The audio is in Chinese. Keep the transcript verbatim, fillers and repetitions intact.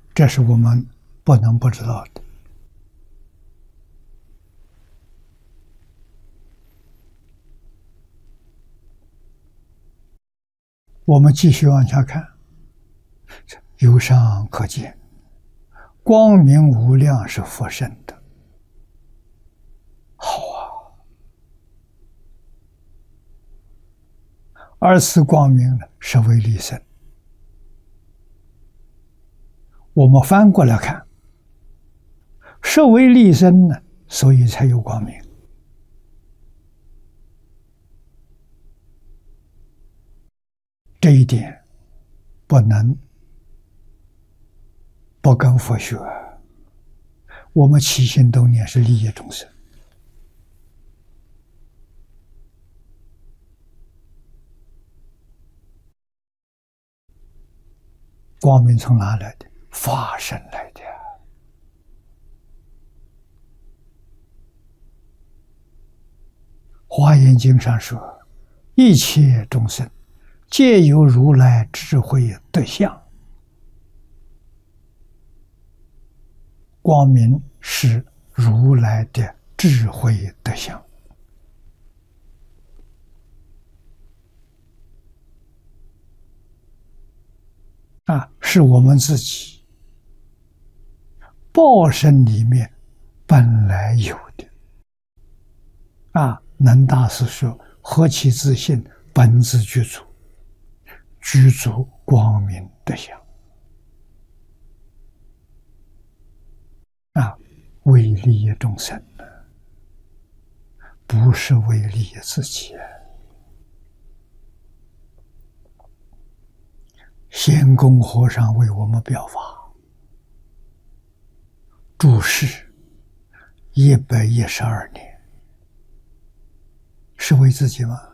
这是我们不能不知道的。我们继续往下看，由上可见，光明无量是佛身的。好啊，而此光明呢，是为利生。我们翻过来看，是为利生呢，所以才有光明。这一点不能不跟佛学。我们起心动念是利益众生，光明从哪来的？法身来的。华严经上说，一切众生皆有如来智慧德相。光明是如来的智慧德相啊，是我们自己报身里面本来有的啊。能大师说：“何其自信，本自具足，具足光明德相。”啊，为利益众生呢，不是为利益自己。仙公和尚为我们表法，住世一百一十二年，是为自己吗？